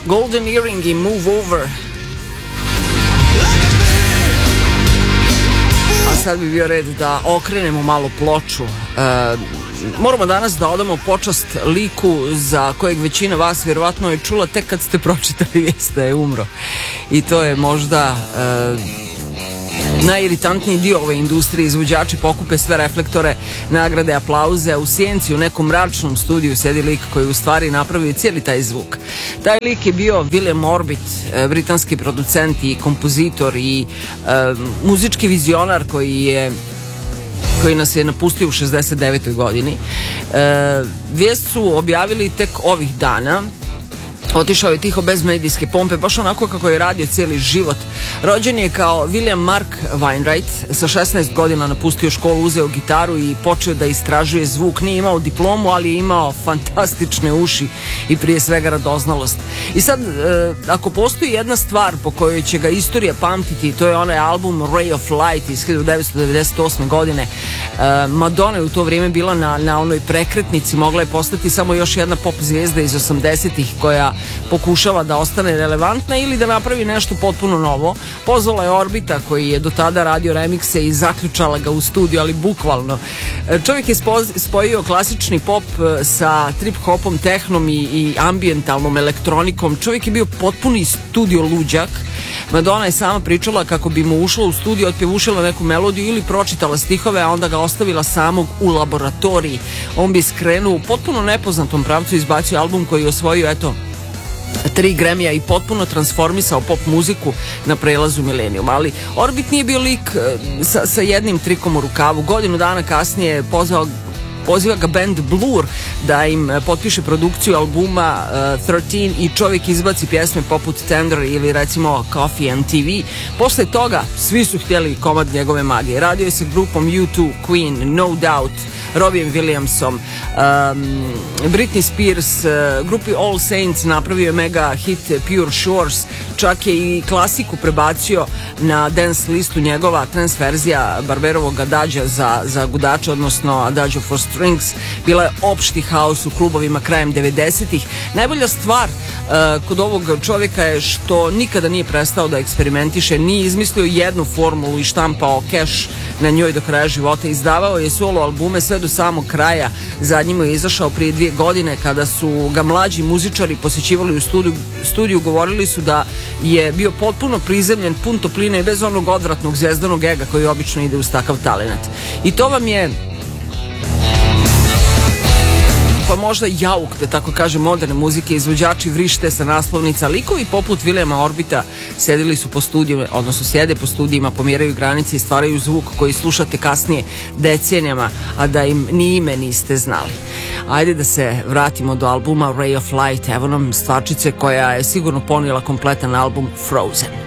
Golden Earring i Move Over. A sad bi bio red da okrenemo malo ploču. Moramo danas da odamo počast liku za kojeg većina vas vjerovatno je čula tek kad ste pročitali vijest da je umro. I to je možda najiritantniji dio ove industrije. Izvođači pokupe sve reflektore, nagrade, aplauze, a u sjenci u nekom mračnom studiju sedi lik koji u stvari napravio cijeli taj zvuk. Taj lik je bio William Orbit, britanski producent i kompozitor i muzički vizionar koji nas je napustio u 69. godini. Vijest su objavili tek ovih dana. Otišao je tiho bez medijske pompe, baš onako kako je radio cijeli život. Rođen je kao William Mark Wainwright, sa 16 godina napustio školu, uzeo gitaru i počeo da istražuje zvuk. Nije imao diplomu, ali je imao fantastične uši i prije svega radoznalost. I sad, ako postoji jedna stvar po kojoj će ga istorija pamtiti, to je onaj album Ray of Light iz 1998. godine. Madonna je u to vrijeme bila na onoj prekretnici, mogla je postati samo još jedna pop zvijezda iz 80-ih koja pokušava da ostane relevantna ili da napravi nešto potpuno novo. Pozvala je Orbita koji je do tada radio remikse i zaključala ga u studiju, ali bukvalno. Čovjek je spojio klasični pop sa trip-hopom, tehnom i ambientalnom elektronikom. Čovjek je bio potpuni studio luđak. Madonna je sama pričala kako bi mu ušla u studio, otpjevušila neku melodiju ili pročitala stihove, a onda ga ostavila samog u laboratoriji. On bi skrenuo u potpuno nepoznatom pravcu, izbacio album koji je osvojio, 3 Grammy-a i potpuno transformisao pop muziku na prelazu milenijuma. Ali Orbit nije bio lik sa jednim trikom u rukavu. Godinu dana kasnije poziva ga band Blur da im potpiše produkciju albuma 13 i čovjek izbaci pjesme poput Tender ili recimo Coffee and TV. Posle toga svi su htjeli komad njegove magije. Radio je sa grupom U2, Queen, No Doubt, Robbie Williamsom, Britney Spears, grupi All Saints, napravio je mega hit Pure Shores, čak je i klasiku prebacio na dance listu, njegova transverzija Barberovog Adagio za gudače, odnosno Adagio for Strings, bila je opšti haos u klubovima krajem 90-ih. Najbolja stvar kod ovog čovjeka je što nikada nije prestao da eksperimentiše, nije izmislio jednu formulu i štampao keš na njoj do kraja života. Izdavao je solo albume sve do samog kraja. Zadnji mu je izašao prije 2 godine kada su ga mlađi muzičari posjećivali u studiju, govorili su da je bio potpuno prizemljen, pun topline i bez onog odvratnog zvjezdanog ega koji obično ide uz takav talenat. I to vam je pa možda jauk, da tako kaže, moderne muzike. Izvođači vrište sa naslovnica. Likovi poput Williama Orbita sedili su po studijima, odnosno sjede po studijima, pomjeraju granice i stvaraju zvuk koji slušate kasnije decenijama, a da im ni ime niste znali. Ajde da se vratimo do albuma Ray of Light. Evo nam stvarčice koja je sigurno ponijela kompletan album Frozen.